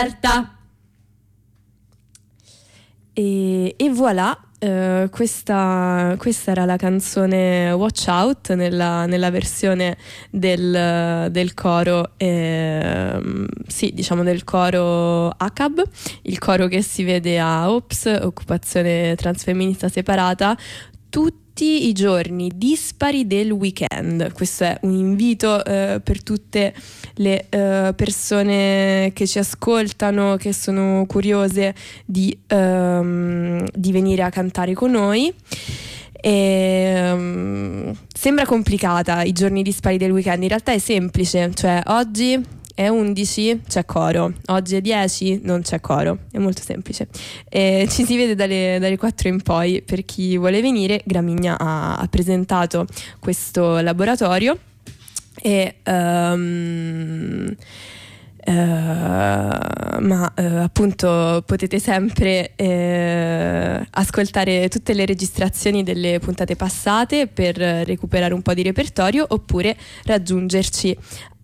E voilà, questa era la canzone Watch Out nella versione del coro, sì, diciamo del coro ACAB, il coro che si vede a OPS, occupazione transfemminista separata, tutti i giorni dispari del weekend. Questo è un invito per tutte le persone che ci ascoltano, che sono curiose di venire a cantare con noi. Sembra complicata i giorni dispari del weekend, in realtà è semplice, cioè oggi è 11, c'è coro, oggi è 10, non c'è coro, è molto semplice. Ci si vede dalle 4 in poi per chi vuole venire. Gramigna ha presentato questo laboratorio appunto potete sempre ascoltare tutte le registrazioni delle puntate passate per recuperare un po' di repertorio, oppure raggiungerci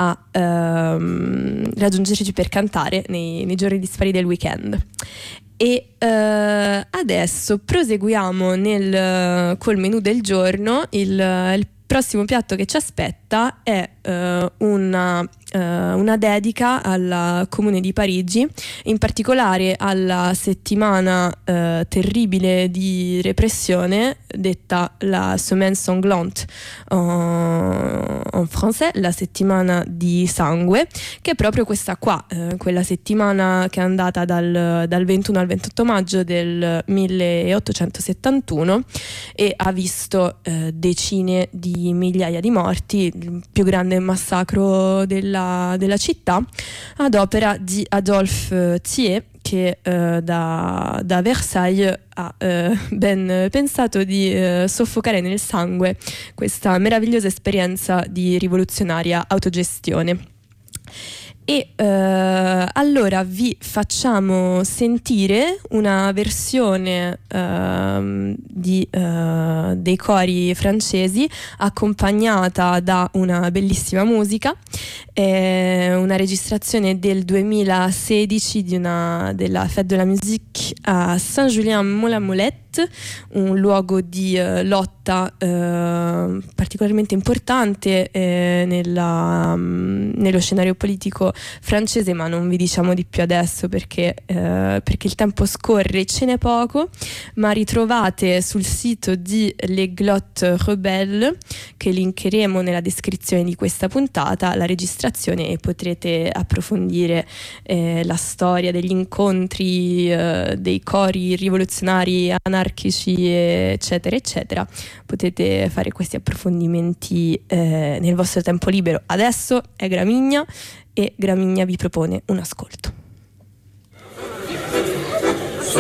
per cantare nei giorni dispari del weekend. E adesso proseguiamo col menù del giorno. Il prossimo piatto che ci aspetta è una dedica al Comune di Parigi, in particolare alla settimana terribile di repressione detta la Semaine sanglante en français, la settimana di sangue, che è proprio questa qua, quella settimana che è andata dal 21 al 28 maggio del 1871 e ha visto decine di migliaia di morti, il più grande massacro della città, ad opera di Adolphe Thiers, che da Versailles ha ben pensato di soffocare nel sangue questa meravigliosa esperienza di rivoluzionaria autogestione. E allora vi facciamo sentire una versione dei cori francesi, accompagnata da una bellissima musica, una registrazione del 2016 della Fête de la Musique a Saint-Julien-Mont-la-Molette, un luogo di lotta particolarmente importante nello scenario politico francese, ma non vi diciamo di più adesso perché il tempo scorre, ce n'è poco, ma ritrovate sul sito di Les Glottes Rebelles, che linkeremo nella descrizione di questa puntata, la registrazione, e potrete approfondire la storia degli incontri dei cori rivoluzionari, anarchici, eccetera eccetera. Potete fare questi approfondimenti nel vostro tempo libero. Adesso è Gramigna e Gramigna vi propone un ascolto.